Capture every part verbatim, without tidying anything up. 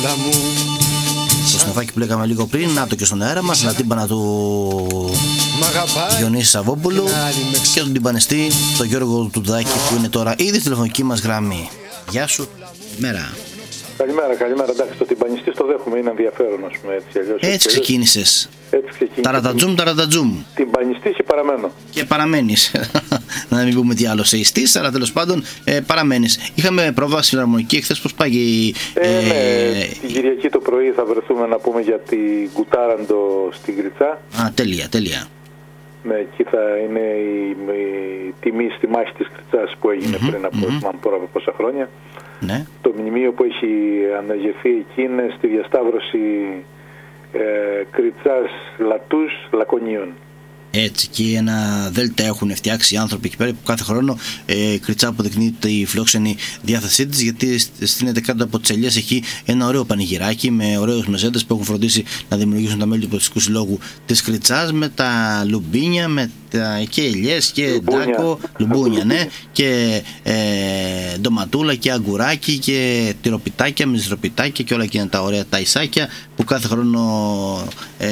Το σνοφάκι που λέγαμε λίγο πριν, να το και στον αέρα μας, ένα τύμπανα του Διονύση Σαββόπουλου και τον τυμπανιστή, τον Γιώργο Τουδάκη, που είναι τώρα ήδη στη τηλεφωνική μας γραμμή. Γεια σου, μέρα. Καλημέρα, καλημέρα. Εντάξει, το τυμπανιστή το δέχομαι, είναι ενδιαφέρον, ας πούμε, έτσι. Αλλιώς, έτσι ξεκίνησες. Έτσι ξεκίνησε. Ταρατατζούμ, ταρατατζούμ. Τυμπανιστή και παραμένω. Και παραμένεις. Να μην πούμε τι άλλο σε ιστής, αλλά τέλος πάντων ε, παραμένεις. Είχαμε πρόβα στη Φιλαρμονική εχθές, πώς πάει η. Ε, ε, ναι, την Κυριακή το πρωί θα βρεθούμε να πούμε για την Κουτάραντο στην Κρυτσά. Α, τέλεια, τέλεια. Ναι, εκεί θα είναι η, η τιμή στη μάχη της Κριτσάς που έγινε mm-hmm, πριν από, mm-hmm. από πόσα χρόνια. Ναι. Το μνημείο που έχει αναγευθεί εκεί είναι στη διασταύρωση ε, Κριτσάς Λατούς Λακωνίων. Έτσι, και ένα δέλτα έχουν φτιάξει οι άνθρωποι εκεί πέρα που κάθε χρόνο ε, Κριτσά αποδεικνύεται η φιλόξενη διάθεσή της, γιατί στείνεται κάτω από τις ελιές εκεί ένα ωραίο πανηγυράκι με ωραίους μεζέντες που έχουν φροντίσει να δημιουργήσουν τα μέλη του Πολιτιστικού Συλλόγου της Κριτσάς, με τα λουμπίνια, με τα και ελιές και λουμπούνια. ντάκο, λουμπούνια, ναι, και ε, ντοματούλα και αγκουράκι και τυροπιτάκια, μυζροπιτάκια και όλα εκείνα τα ωραία τα ισάκια που κάθε χρόνο ε,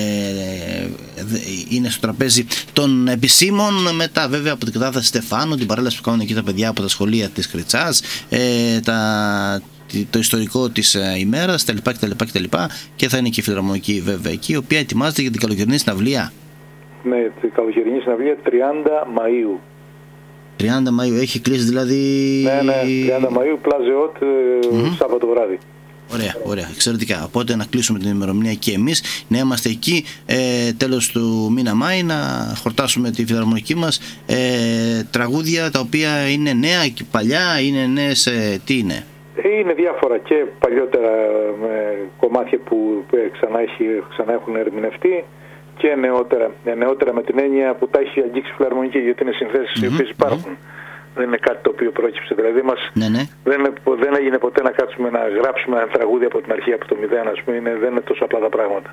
είναι στο τραπέζι των επισήμων. Μετά βέβαια από την κατάθεση Στεφάνου, την παρέλαση που κάνουν εκεί τα παιδιά από τα σχολεία της Κριτσάς, ε, τα, το ιστορικό της ημέρας, τα λοιπά και τα λοιπά και τα λοιπά, και θα είναι και η Φιλαρμονική βέβαια εκεί, η οποία ετοιμάζεται για την καλοκαιρινή συναυλία. Ναι, την καλοκαιρινή συναυλία τριάντα Μαΐου. τριάντα Μαΐου έχει κλείσει δηλαδή. Ναι, ναι, τριάντα Μαΐου, Πλαζεότ, mm-hmm. Σάββατο βράδυ. Ωραία, ωραία, εξαιρετικά. Οπότε να κλείσουμε την ημερομηνία και εμείς να είμαστε εκεί ε, τέλος του μήνα Μάη, να χορτάσουμε τη Φιλαρμονική μας, ε, τραγούδια τα οποία είναι νέα και παλιά, είναι νέες, ε, τι είναι? Είναι διάφορα και παλιότερα με κομμάτια που ξανά, έχει, ξανά έχουν ερμηνευτεί και νεότερα, νεότερα με την έννοια που τα έχει αγγίξει η Φιλαρμονική, γιατί είναι συνθέσεις mm-hmm. οι οποίες υπάρχουν. Mm-hmm. Δεν είναι κάτι το οποίο πρόκειψε. Δηλαδή μας ναι, ναι. Δεν, δεν έγινε ποτέ να κάτσουμε να γράψουμε ένα τραγούδι από την αρχή, από το μηδέν, ας πούμε. Είναι, δεν είναι τόσο απλά τα πράγματα.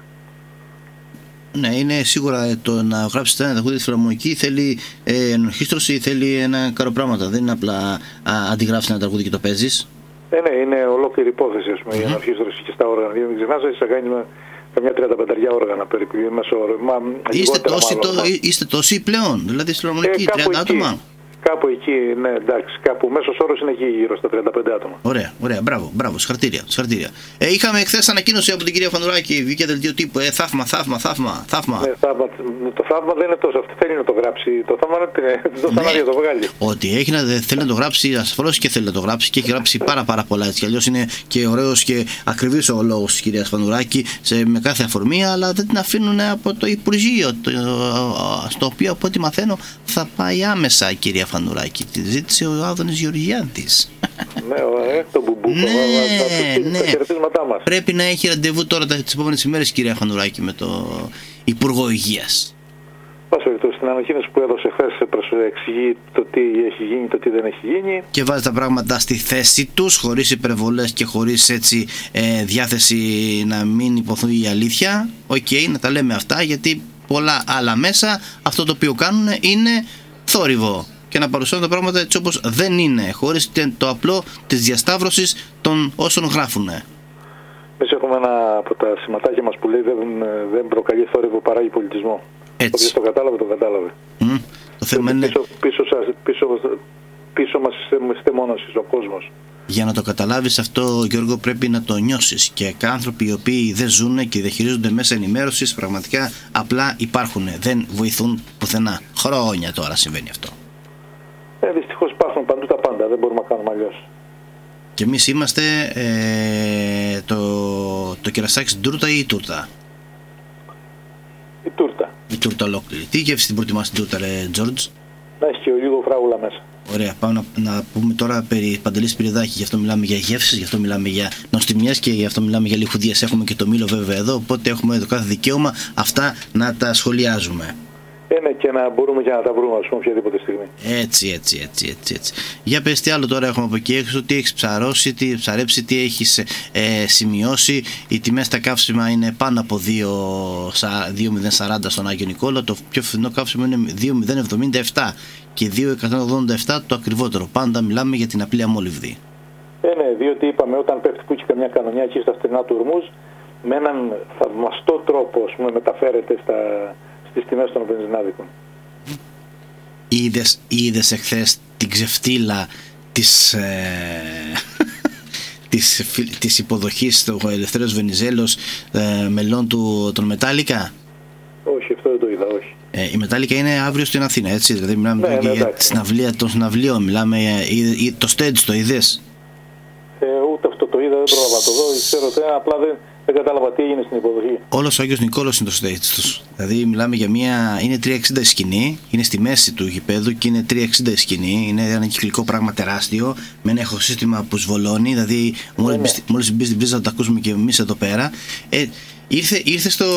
Ναι, είναι σίγουρα το να γράψεις ένα τραγούδι στη Φιλαρμονική θέλει ε, ενορχήστρωση, θέλει ένα κάρο πράγματα. Δεν είναι απλά α, αντιγράψεις ένα τραγούδι και το παίζεις. Ε, ναι, είναι ολόκληρη υπόθεση, ας πούμε, mm-hmm. η ενορχήστρωση και στα όργανα. Μην ξεχνάς ότι θα κάνει καμιά τριάντα πέντε όργανα περίπου. Είστε τόσοι, το, είστε τόσοι πλέον, δηλαδή στη Φιλαρμονική, ε, τριάντα άτομα. Κάπου εκεί, ναι, εντάξει, κάπου μέσος όρος είναι εκεί γύρω στα τριάντα πέντε άτομα. Ωραία, ωραία, μπράβο, μπράβο, συγχαρητήρια. συγχαρητήρια. Ε, είχαμε χθες ανακοίνωση από την κυρία Φανουράκη, βγήκε δελτίο τύπου, ε, θαύμα, θαύμα, θαύμα, θαύμα. Ναι, θαύμα. Το θαύμα δεν είναι τόσο, αυτό θέλει να το γράψει. Το θαύμα είναι το σανάρια, το βγάλει. Ότι έχει να, θέλει να το γράψει, ασφαλώς και θέλει να το γράψει και έχει γράψει πάρα πάρα πολλά. Έτσι κι αλλιώς είναι και ωραίος και ακριβής ο λόγος της κυρίας Φανουράκη σε, με κάθε αφορμή, αλλά δεν την αφήνουν από το Υπουργείο, το, στο οποίο από ό,τι μαθαίνω θα πάει άμεσα η κυρία Φανουράκη. Ζήτησε ο Άδωνης Γεωργιάδης. Ναι, ε, το μπουμπού, ναι, το, ναι. Τα χαιρετίσματά μας. Πρέπει να έχει ραντεβού τώρα τις επόμενες ημέρες η κυρία Φανουράκη με το Υπουργό Υγείας. Πας περιπτώσει, στην ανακοίνωση που έδωσε χθες εξηγεί το τι έχει γίνει, το τι δεν έχει γίνει. Και βάζει τα πράγματα στη θέση τους, χωρίς υπερβολές και χωρίς έτσι ε, διάθεση να μην υποθούν η αλήθεια. Οκ, okay, να τα λέμε αυτά, γιατί πολλά άλλα μέσα αυτό το οποίο κάνουν είναι θόρυβο και να παρουσιάζουν τα πράγματα έτσι όπως δεν είναι, χωρίς το απλό της διασταύρωσης των όσων γράφουν. Εμείς έχουμε ένα από τα σηματάκια μας που λέει δεν, δεν προκαλεί θόρυβο, παράγει πολιτισμό. Όποιος το κατάλαβε, το κατάλαβε. Mm, το θέμα είναι... Πίσω, πίσω, πίσω, πίσω μας είστε μόνος ο κόσμος. Για να το καταλάβεις αυτό, Γιώργο, πρέπει να το νιώσεις. Και άνθρωποι οι οποίοι δεν ζουν και διαχειρίζονται μέσα ενημέρωσης πραγματικά απλά υπάρχουν. Δεν βοηθούν πουθενά. Χρόνια τώρα συμβαίνει αυτό. Ε, δυστυχώς υπάρχουν παντού τα πάντα. Δεν μπορούμε να κάνουμε αλλιώς. Και εμείς είμαστε ε, το, το κερασάκι στην τούρτα ή η τούρτα? Η τούρτα. Η τούρτα ολόκληρη. Τι γεύση την προτιμάς την τούρτα, ρε Τζόρτζ? Να έχει και λίγο φράγουλα μέσα. Ωραία, πάμε να, να πούμε τώρα περί Παντελής Σπυριδάκη. Γι' αυτό μιλάμε για γεύσεις, γι' αυτό μιλάμε για νοστιμιές και γι' αυτό μιλάμε για λιχουδίες. Έχουμε και το μήλο βέβαια εδώ, οπότε έχουμε το κάθε δικαίωμα αυτά να τα σχολιάζουμε. Ε, ναι, και να μπορούμε και να τα βρούμε, ας πούμε, οποιαδήποτε στιγμή. Έτσι, έτσι, έτσι, έτσι, έτσι. Για πες τι άλλο τώρα έχουμε από εκεί έξω, τι έχεις ψαρώσει, τι ψαρέψει, τι έχεις ε, σημειώσει. Οι τιμές στα καύσιμα είναι πάνω από δύο χιλιάδες σαράντα στον Άγιο Νικόλαο. Το πιο φθηνό καύσιμο είναι δύο χιλιάδες εβδομήντα επτά και δύο χιλιάδες εκατόν ογδόντα επτά το ακριβότερο. Πάντα μιλάμε για την απλή αμόλυβδη. Ε, ναι, διότι διότι είπαμε όταν πέφτει που έχει καμιά κανονιά εκεί στα στενά του Ορμούζ, με έναν θαυμαστό τρόπο ας πούμε, μεταφέρεται στα, στις τιμές των βενζινάδικων. Είδες, είδες εχθές την ξεφτύλα της, ε, της, της υποδοχής του Ελευθέριος Βενιζέλος ε, μελών του των Μετάλλικα? Όχι, αυτό δεν το είδα, όχι. Ε, η Μετάλλικα είναι αύριο στην Αθήνα, έτσι, δηλαδή μιλάμε ναι, ναι, για τη συναυλία των συναυλίων, μιλάμε για το stage, το είδες? Ε, ούτε αυτό το είδα, δεν πρόλαβα το δω, ξέρω ότι απλά δεν, δεν κατάλαβα τι έγινε στην υποδοχή. Όλος ο Άγιος Νικόλαος είναι το stage τους, δηλαδή μιλάμε για μια, είναι τριακόσια εξήντα η σκηνή, είναι στη μέση του γηπέδου και είναι τριακόσια εξήντα η σκηνή, είναι ένα κυκλικό πράγμα τεράστιο, με ένα ηχοσύστημα που σβολώνει, δηλαδή μόλις, ναι, ναι. μόλις μπει στην πρίζα θα το ακούσουμε και εμείς εδώ πέρα. Ε, Ήρθε, ήρθε στο,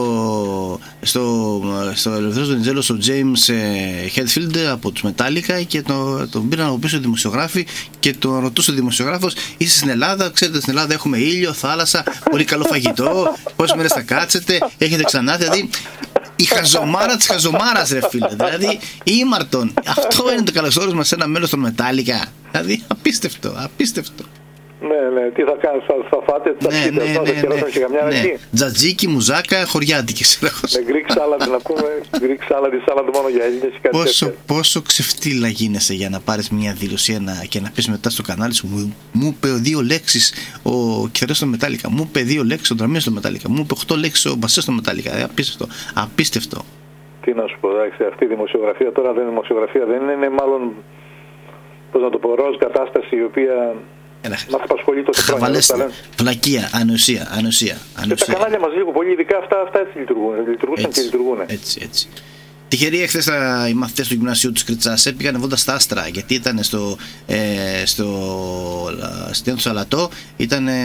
στο, στο Ελευθέριος Βενιζέλος ο James Hetfield από τους Metallica και το, τον πήραν από πίσω οι δημοσιογράφοι και τον ρωτούσε ο δημοσιογράφος, είσαι στην Ελλάδα, ξέρετε στην Ελλάδα έχουμε ήλιο, θάλασσα, πολύ καλό φαγητό, πόσες μέρες θα κάτσετε, έχετε ξανά, δηλαδή η χαζομάρα της χαζομάρας ρε φίλε, δηλαδή ήμαρτον, αυτό είναι το καλωσόρισμα σε ένα μέλος των Metallica, δηλαδή απίστευτο, απίστευτο. Ναι, ναι, τι θα κάνεις, θα, θα φάτε, θα ναι, ναι, θα ναι, ναι, και καμιά ναι. εκεί. Τζατζίκι, μουζάκα, χωριάτικες. Με Greek salad να πούμε, Greek salad ή salad μόνο για Έλληνες ή κάτι πόσο, τέτοιο. Πόσο ξεφτύλα γίνεσαι για να πάρεις μια δήλωση ένα, και να πεις μετά στο κανάλι σου μου, μου είπε δύο λέξεις ο κιθαρίστας στο Metallica, μου είπε δύο λέξεις ο δραμμής στο Metallica, μου είπε οχτώ λέξεις ο μπασίστας στο Metallica. Ε, απίστευτο, απίστευτο. Τι να σου πω, εντάξει, αυτή η δημοσιογραφία τώρα δεν είναι δημοσιογραφία, δεν είναι, είναι μάλλον, πώς να το πω, ροζ κατάσταση η οποία μας απασχολεί τόσο χρόνια. Βλακεία, ανοσία, ανοσία. Και τα κανάλια μας λίγο πολύ, ειδικά αυτά, αυτά έτσι λειτουργούν, λειτουργούσαν έτσι, και λειτουργούν. Έτσι, έτσι. Τυχεροί εχθές οι μαθητές του γυμνασίου της Κριτσάς έπηγαν βόντας στα άστρα, γιατί ήταν στο, ε, στο στην αίθουσα Αλατό, ήταν ε,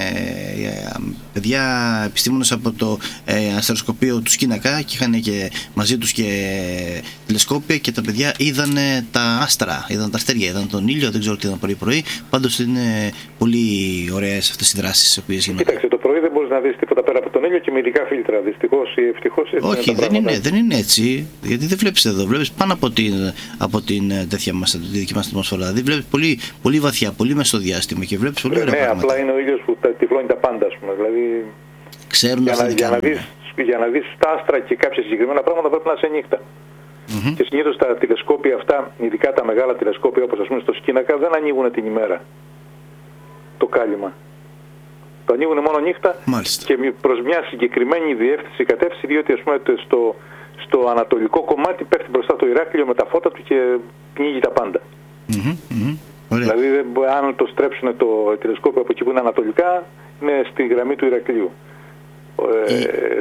παιδιά επιστήμονες από το ε, αστεροσκοπείο του Σκίνακα και είχαν και μαζί τους και τηλεσκόπια και τα παιδιά είδαν τα άστρα, είδαν τα αστέρια, είδαν τον ήλιο, δεν ξέρω τι είδαν πρωί πρωί, πάντως είναι πολύ ωραίες αυτές οι δράσεις οι οποίες γίνονται. Κοίταξε, το πρωί δεν μπορείς να δεις τίποτα πέρα από τον ήλιο και με ειδικά φίλτρα, δυστυχώς ή ευτυχώς. Όχι, δεν είναι, δεν είναι έτσι. Γιατί δεν βλέπεις εδώ, βλέπεις πάνω από την, από την τέτοια μας, τη δική μας ατμόσφαιρα. Δηλαδή βλέπεις πολύ, πολύ βαθιά, πολύ μέσα στο διάστημα και βλέπεις πολύ ωραία ναι, πράγματα. Ναι, απλά είναι ο ήλιος που τα, τυφλώνει τα πάντα, ας πούμε. Δηλαδή, ξέρουμε για, να, για, να δεις, για να δεις τα άστρα και κάποια συγκεκριμένα πράγματα πρέπει να είσαι νύχτα. Mm-hmm. Και συνήθως τα τηλεσκόπια αυτά, ειδικά τα μεγάλα τηλεσκόπια όπως ας πούμε στο Σκίνακα, δεν ανοίγουν την ημέρα το κάλυμα. Το ανοίγουν μόνο νύχτα. Μάλιστα. Και προς μια συγκεκριμένη διεύθυνση κατεύθυνση, διότι ας πούμε στο, στο ανατολικό κομμάτι πέφτει μπροστά το Ηράκλειο με τα φώτα του και πνίγει τα πάντα. Mm-hmm, mm-hmm. Δηλαδή αν το στρέψουν το τηλεσκόπιο από εκεί που είναι ανατολικά, είναι στη γραμμή του Ηρακλείου. Ε, ε,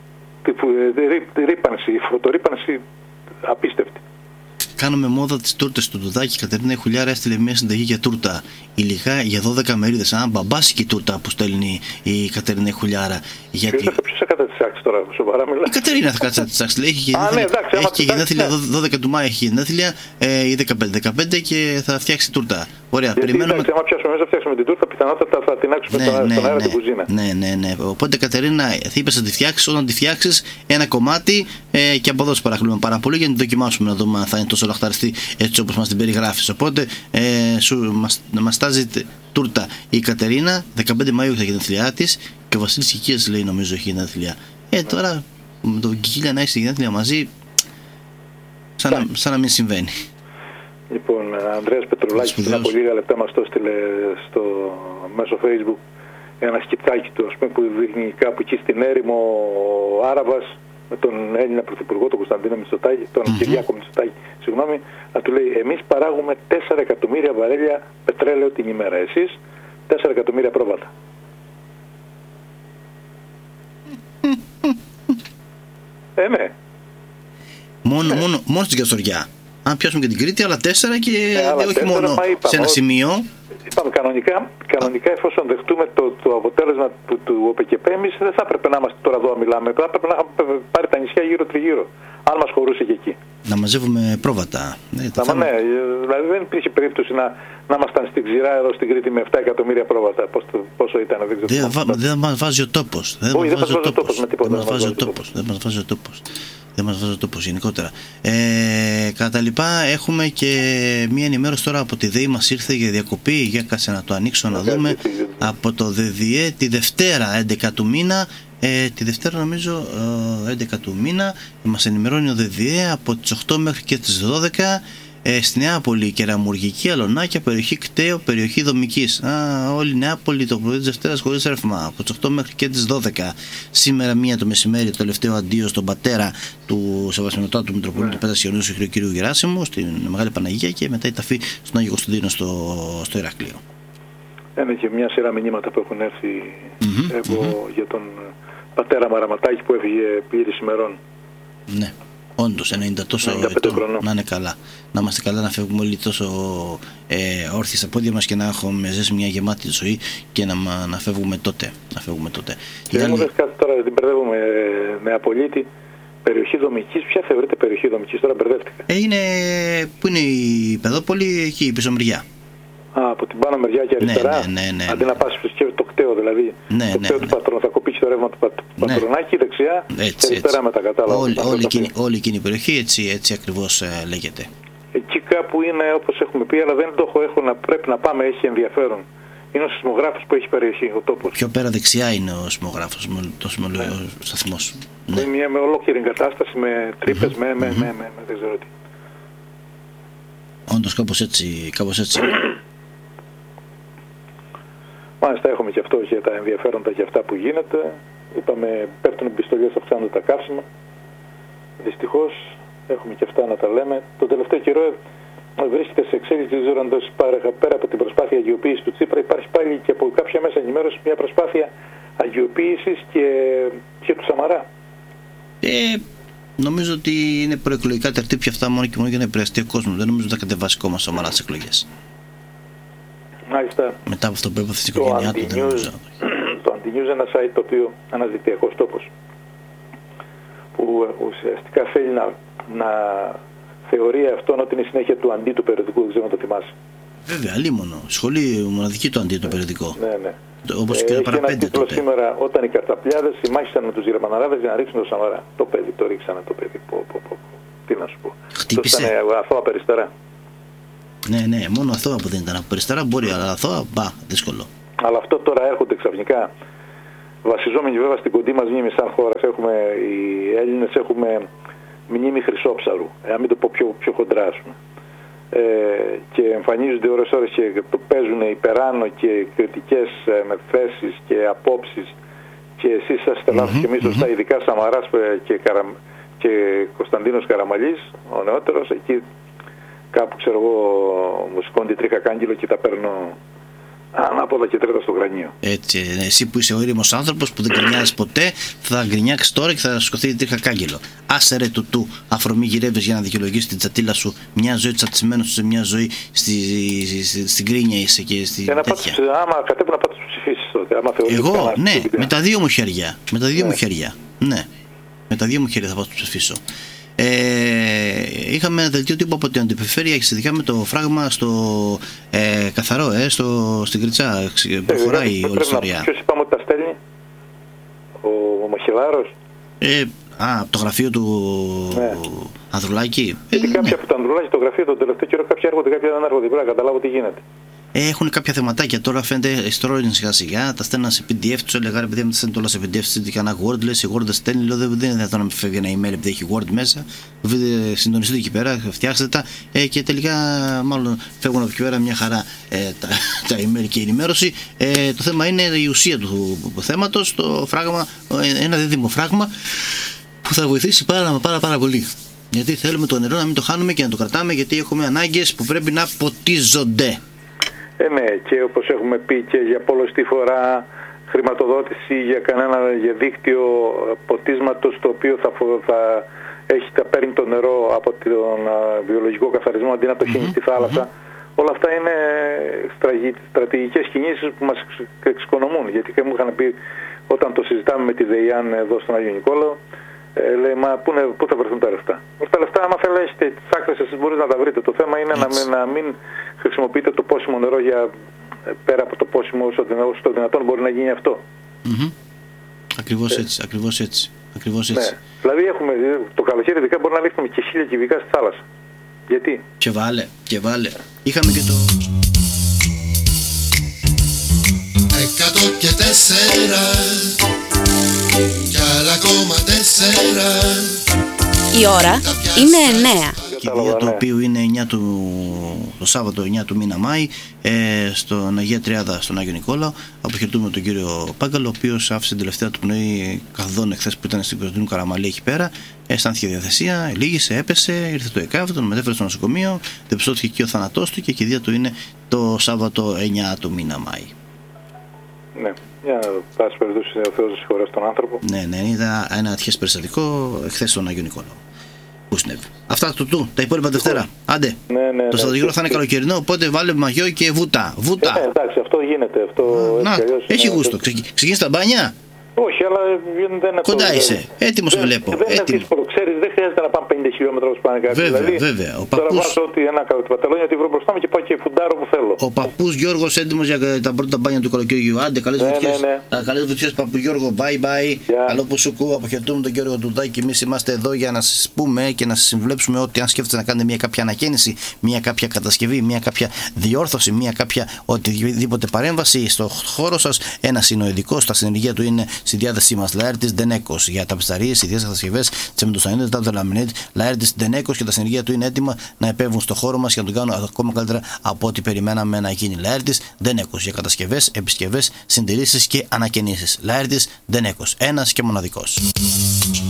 ε, ρίπανση, φωτορίπανση απίστευτη. Κάνουμε μόδα τις τούρτες του Δουδάκη. Η Κατερίνα Χουλιάρα έστειλε μια συνταγή για τούρτα υλικά για δώδεκα μερίδες. Αν μπαμπάσικη τούρτα που στέλνει η Κατερίνα Χουλιάρα. Γιατί... Ποιος θα κάτσει τη τάξη τώρα, σοβαρά μιλά. Η Κατερίνα θα κάτσει τη τάξη. Έχει και γενέθλια δώδεκα του Μάη, έχει γενέθλια ε, ή δεκαπέντε, δεκαπέντε και θα φτιάξει τούρτα. Ωραία, γιατί, περιμένουμε. Εντάξει, άμα πιάσουμε μέσα, φτιάξουμε την τούρτα, πιθανότατα θα την άξουμε ναι, στον, ναι, στον αέρα ναι, την κουζίνα. Ναι, ναι, ναι. Οπότε Κατερίνα, θα είπες να τη φτιάξεις. Όταν τη φτιάξεις, ένα κομμάτι ε, και από εδώ σε παρακαλούμε πάρα πολύ για να την δοκιμάσουμε να δούμε αν θα είναι τόσο λαχταριστή έτσι όπως μας την περιγράφεις. Οπότε ε, σου, μας, μας τάζει τούρτα η Κατερίνα. δεκαπέντε Μαΐου έχει τα γενέθλιά της και ο Βασίλης Κικίας λέει νομίζω έχει γενέθλια. Ε, τώρα με τον Κικίλια να έχει γενέθλια μαζί, σαν, να, σαν να μην συμβαίνει. Λοιπόν, Ανδρέας Πετρουλάκης πριν από λίγα λεπτά μας το έστειλε στο μέσω Facebook ένα σκιτσάκι του, ας πούμε, που δείχνει κάπου εκεί στην έρημο ο Άραβας με τον Έλληνα Πρωθυπουργό, τον Κωνσταντίνο Μητσοτάκη, τον mm-hmm. Κυριάκο Μητσοτάκη, συγγνώμη, να του λέει εμείς παράγουμε τέσσερα εκατομμύρια βαρέλια πετρέλαιο την ημέρα, εσείς τέσσερα εκατομμύρια πρόβατα. ε, ναι. Μόνο, μόνο, μόνο στην Καστοριά. Αν πιάσουμε και την Κρήτη, άλλα τέσσερα και ε, όχι τέσσερα, μόνο είπαμε, σε ένα σημείο. Είπαμε κανονικά, κανονικά εφόσον δεχτούμε το, το αποτέλεσμα του, του ΟΠΕΚΕΠ, εμείς δεν θα έπρεπε να είμαστε τώρα εδώ να μιλάμε. Θα έπρεπε να είχαμε πάρει τα νησιά γύρω τριγύρω. Αν μας χωρούσε και εκεί. Να μαζεύουμε πρόβατα. Ναι, να, θέμα... ναι, δηλαδή δεν υπήρχε περίπτωση να, να ήμασταν στην ξηρά εδώ στην Κρήτη με επτά εκατομμύρια πρόβατα. Πώς, πόσο ήταν, δεν ξέρω. Δεν, βα, δεν μας βάζει ο τόπος. Δεν μας βάζει ο τόπος με τίποτα. Δεν μας βάζει ο τόπος. δεν μας βάζει ο τόπος γενικότερα. Ε, κατά τα λοιπά, έχουμε και μία ενημέρωση τώρα από τη ΔΕΗ, μας ήρθε για διακοπή. Για κάτσε να το ανοίξω να δούμε. Από το ΔΔΕ τη Δευτέρα έντεκα του μήνα. Ε, τη Δευτέρα νομίζω ε, έντεκα του μήνα μας ενημερώνει ο ΔΔΕ από τις οκτώ μέχρι και τις δώδεκα. Ε, στη Νεάπολη, Κεραμουργική, Αλωνάκια, περιοχή Κταίο, περιοχή Δομικής. Α, όλη η Νεάπολη το πρωί της Δευτέρας χωρίς ρεύμα. Από τις οκτώ μέχρι και τις δώδεκα. Σήμερα μία το μεσημέρι το τελευταίο αντίο στον πατέρα του Σεβασμιωτάτου του Μητροπολίτου Πέτρας Ιωνίου κ. Γεράσιμου στην Μεγάλη Παναγία και μετά η ταφή στον Άγιο Κωνσταντίνο στο, στο Ηράκλειο. Είναι και μια σειρά μηνύματα που έχουν έρθει mm-hmm, εγώ mm-hmm. για τον πατέρα Μαραματάκη που έφυγε πλήρης ημερών. Ναι. Όντως, ενενήντα τόσο ετών, να είναι καλά. Να είμαστε καλά, να φεύγουμε όλοι τόσο ε, όρθιοι στα πόδια μας και να έχουμε ζήσει μια γεμάτη ζωή και να, να φεύγουμε τότε. Να φεύγουμε τότε. Και δεν μου λες κάτι τώρα, την μπερδεύουμε με απολύτη. Περιοχή Δομικής, ποια θεωρείται περιοχή Δομικής, τώρα μπερδεύτηκα. Ε, είναι, πού είναι η Παιδόπολη, εκεί η πισωμεριά. Α, από την πάνω μεριά και αριστερά. Ναι, ναι, ναι, ναι. Αντί να πας το κταίο δηλαδή. Ναι, το κταίο ναι, του ναι. πατρόνα, θα κοπήσει το ρεύμα του ναι. πατρονάκι, δεξιά έτσι, και αριστερά μετά, κατάλαβα. Όλη, όλη, εκείνη, όλη εκείνη η περιοχή έτσι, έτσι ακριβώς ε, λέγεται. Εκεί κάπου είναι όπως έχουμε πει, αλλά δεν το έχω, έχω να, πρέπει να πάμε, έχει ενδιαφέρον. Είναι ο σεισμογράφος που έχει περιοχή, ο τόπος. Πιο πέρα δεξιά είναι ο σεισμογράφος, το ναι. ο σταθμός. Ναι. Είναι μια με ολόκληρη εγκατάσταση, με τρύπες, mm-hmm. με, με, mm-hmm. με, με, με, δεν ξέρω τι. Όντως κάπως έτσι, κάπως έτσι. Μάλιστα έχουμε και αυτό για τα ενδιαφέροντα για αυτά που γίνεται. Είπαμε πέφτουν επιστολές, αυξάνονται τα καύσιμα. Δυστυχώς έχουμε και αυτά να τα λέμε. Το τελευταίο καιρό βρίσκεται σε εξέλιξη, δεν ξέρω αν το πέρα από την προσπάθεια αγιοποίησης του Τσίπρα, υπάρχει πάλι και από κάποια μέσα ενημέρωση μια προσπάθεια αγιοποίησης και, και του Σαμαρά. Ε, νομίζω ότι είναι προεκλογικά τερτύπια αυτά μόνο και μόνο για να επηρεαστεί ο κόσμος. Δεν νομίζω ότι θα κατεβάσει ακόμα Σαμαρά στις εκλογές. Μάλιστα. Μετά από αυτό που έπαθε στην οικογένειά του, δεν νομίζω. Το Antinews, ένα site το οποίο, ένας δικτυακός τόπος, που ουσιαστικά θέλει να, να θεωρεί αυτόν ότι είναι η συνέχεια του αντί του περιοδικού, δεν ξέρω να το θυμάσαι. Βέβαια, αλίμονο. Σχολή μοναδική το αντί το περιοδικό. Ναι, ναι. Όπως ε, και ένα παραπέντε τότε. Σήμερα, όταν οι καρταπλιάδες συμμάχισαν με τους Γερμαναράδες για να ρίξουν το Σαμαρά. Το παιδί, το ρίξανε το παιδί. Πω, πω, πω. Τι να σου πω. Χτύπησε. Αυτό ήταν αθώα περιστερά. Ναι, ναι, μόνο αθώα που δεν ήταν από περιστερά μπορεί, αλλά αθώα, μπα, δύσκολο. Αλλά αυτό τώρα έρχονται ξαφνικά. Βασιζόμενοι βέβαια στην κοντή μας μνήμη σαν χώρας, έχουμε, οι Έλληνες έχουμε μνήμη Χρυσόψαρου, εάν μην το πω πιο, πιο χοντρά, ας πούμε. Ε, και εμφανίζονται ώρες ώρες και το παίζουν υπεράνω και κριτικές ε, με θέσεις και απόψεις και εσείς είσαστε λάθος mm-hmm, και εμείς σωστά, mm-hmm. ειδικά Σαμαράς και, Καρα... και Κωνσταντίνος Καραμαλής, ο νεότερος, εκεί κάπου ξέρω εγώ μου σηκώνει τρίχα κάγκελο και τα παίρνω ανάποδα και τρίτα στο κρανίο. Έτσι, εσύ που είσαι ο ήρεμος άνθρωπος που δεν γκρινιάζεις ποτέ, θα γκρινιάξεις τώρα και θα σηκωθεί η τρίχα κάγκελο. Άσε ρε του του, αφρομή γυρεύεις για να δικαιολογήσεις την τσατήλα σου, μια ζωή τσατισμένος σου σε μια ζωή στη, στη, στη, στην κρίνια είσαι και στη τέτοια. Πάτους, άμα κατέβει να πάτε τους ψηφίσεις τότε, άμα θεωρείς. Εγώ, ναι, με τα δύο μου χέρια, με τα δύο ναι. μου χέρια, ναι, με τα δύο μου χέρια θα πάω να τους ψηφίσω. Ε, είχαμε ένα δελτίο τύπου από την Αντιπεριφέρεια σχετικά με το φράγμα στο ε, καθαρό, ε, στο, στην Κριτσά. Προχωράει η όλη ιστορία. Ποιος είπαμε ότι τα στέλνει, ο, ο Μαχελάρος. Ε, α, από το γραφείο του ναι. Ανδρουλάκη. Γιατί ε, κάποια ναι. από το Ανδρουλάκη το γραφείο τον τελευταίο καιρό κάποια έρχονται, κάποια δεν έρχονται. Πρέπει να καταλάβω τι γίνεται. Έχουν κάποια θεματάκια τώρα, φαίνεται στρώνουν σιγά σιγά. Τα στέλναν σε πι ντι εφ, του έλεγα ρε παιδιά, με τα στέλνουν όλα σε πι ντι εφ. Στείλτε κανένα Word, λε, η Word δεν στέλνει. Λέω δεν είναι δυνατόν να με φεύγει ένα email επειδή έχει Word μέσα. Συντονιστείτε εκεί πέρα, φτιάξτε τα. Ε, και τελικά, μάλλον φεύγουν από εκεί πέρα μια χαρά ε, τα, τα email και η ενημέρωση. Ε, το θέμα είναι η ουσία του θέματος, το φράγμα, ένα δίδυμο φράγμα που θα βοηθήσει πάρα, πάρα, πάρα πολύ. Γιατί θέλουμε το νερό να μην το χάνουμε και να το κρατάμε, γιατί έχουμε ανάγκες που πρέπει να ποτίζονται. Ε, ναι, και όπως έχουμε πει και για πολλωστή φορά χρηματοδότηση για κανένα για δίκτυο ποτίσματος το οποίο θα, θα, έχει, θα παίρνει το νερό από τον α, βιολογικό καθαρισμό αντί να το χύνει mm-hmm. στη θάλασσα. Mm-hmm. Όλα αυτά είναι στρατηγικές κινήσεις που μας εξοικονομούν. Γιατί και μου είχαν πει όταν το συζητάμε με τη ΔΕΙΑΝ εδώ στον Άγιο Νικόλαο, ε, λέει, μα πού, είναι, πού θα βρεθούν τα λεφτά. Τα λεφτά, άμα θέλετε τις άκρες εσείς μπορείτε να τα βρείτε. Το θέμα είναι να μην, να μην χρησιμοποιείτε το πόσιμο νερό για πέρα από το πόσιμο όσο το δυνατόν μπορεί να γίνει αυτό. Mm-hmm. Ακριβώς ε. έτσι, ακριβώς έτσι. Ακριβώς έτσι. Ναι. Δηλαδή έχουμε, το καλοκαίρι ειδικά μπορεί να ρίχνουμε και χίλια κυβικά στη θάλασσα. Γιατί? Και βάλε, και βάλε. Είχαμε και το... Εκατό και τέσσερα κι άλλα ακόμα τέσσερα. Η ώρα είναι εννέα. Κηδεία το οποίο είναι εννιά του, το Σάββατο εννιά του μήνα Μάη, ε, στον Αγία Τριάδα, στον Άγιο Νικόλαο. Αποχαιρετούμε τον κύριο Πάγκαλο, ο οποίος άφησε την τελευταία του πνοή καθοδόν εχθές που ήταν στην Κωνσταντίνου Καραμαλή εκεί πέρα. Αισθάνθηκε διαθεσία, λύγησε, έπεσε, ήρθε το ΕΚΑΒ, τον μετέφερε στο νοσοκομείο, διαπιστώθηκε εκεί ο θάνατός του και η κηδεία του είναι το Σάββατο εννιά του μήνα Μάη. Ναι, για να πάση περιπτώσει ο Θεός συγχωρέσει τον άνθρωπο. Ναι, ναι, είδα ένα ατυχές περιστατικό εχθές στον Άγιο Νικόλαο. Που συνέβη. Αυτά του του, τα υπόλοιπα Δευτέρα. Άντε. Ναι, ναι, το Σαββατοκύριακο ναι, θα είναι και... καλοκαιρινό, οπότε βάλε μαγιό και βούτα. Βούτα. Ε, εντάξει, αυτό γίνεται. Αυτό να, αλλιώς, έχει είναι... γούστο. Ξεκινήσει τα μπάνια. Όχι, αλλά δεν είναι. Κοντά το... είσαι. Έτοιμο σε βλέπω. Δεν είναι δύσκολο. Ξέρεις, δεν χρειάζεται να πάμε πενήντα χιλιόμετρα όπως πάνε κάποιοι. Βέβαια, δηλαδή, βέβαια. Ο τώρα παππούς... βάζω ότι ένα παντελόνι ότι βρω μπροστά μου και πάω και φουντάρω που θέλω. Ο παππούς Γιώργος έντιμος για τα πρώτα μπάνια του καλοκαιριού. Άντε, καλές ναι, βουτιές. Ναι, ναι. Καλές βουτιές, παππού Γιώργο. Bye bye. Yeah. Καλό που σου κούω. Αποχαιρετούμε τον Γιώργο Τουδάκη. Εμείς είμαστε εδώ για να σας πούμε και να σας συμβουλέψουμε ότι αν σκέφτεστε να κάνετε μια κάποια ανακαίνιση, μια κάποια κατασκευή, μια κάποια διόρθωση, μια κάποια οτιδήποτε παρέμβαση στο χώρο σας, ένας είναι ο ειδικός. Τα συνεργεία του είναι στη διάθεσή μας. Λαέρτης Ντενέκος για ταπισταρίες, ιδιαίτερες κατασκευές, τσεμεντοσανίδες, τάπτελαμινέτ. Λαέρτης Ντενέκος και τα συνεργεία του είναι έτοιμα να επέμβουν στο χώρο μας και να τον κάνουν ακόμα καλύτερα από ό,τι περιμέναμε να γίνει. Λαέρτης Ντενέκος για κατασκευές, επισκευές, συντηρήσεις και ανακαινήσεις. Λαέρτης Ντενέκος. Ένας και μοναδικός.